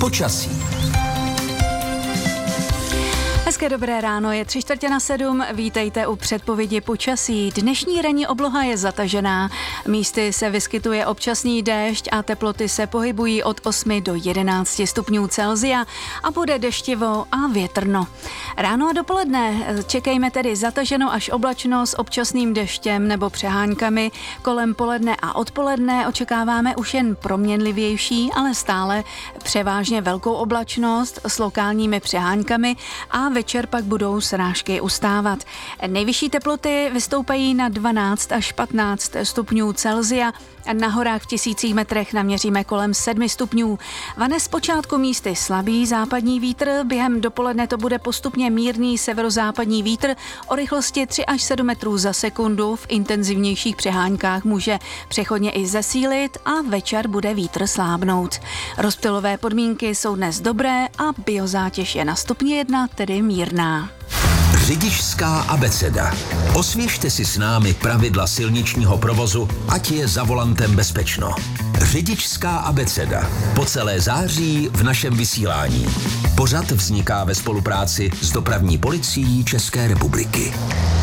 Počasí. Hezké dobré ráno, je 6:45, vítejte u předpovědi počasí. Dnešní ranní obloha je zatažená, místy se vyskytuje občasný déšť a teploty se pohybují od 8 do 11 stupňů Celsia a bude deštivo a větrno. Ráno a dopoledne čekejme tedy zataženou až oblačno s občasným deštěm nebo přeháňkami. Kolem poledne a odpoledne očekáváme už jen proměnlivější, ale stále převážně velkou oblačnost s lokálními přeháňkami a večer pak budou srážky ustávat. Nejvyšší teploty vystoupají na 12 až 15 stupňů Celsia. Na horách v 1000 metrech naměříme kolem 7 stupňů. Vane zpočátku místy slabý západní vítr, během dopoledne to bude postupně mírný severozápadní vítr o rychlosti 3 až 7 metrů za sekundu. V intenzivnějších přeháňkách může přechodně i zesílit a večer bude vítr slábnout. Rozptylové podmínky jsou dnes dobré a biozátěž je na stupni 1, tedy mírná. Řidičská abeceda. Osvěžte si s námi pravidla silničního provozu, ať je za volantem bezpečno. Řidičská abeceda. Po celé září v našem vysílání. Pořad vzniká ve spolupráci s Dopravní policií České republiky.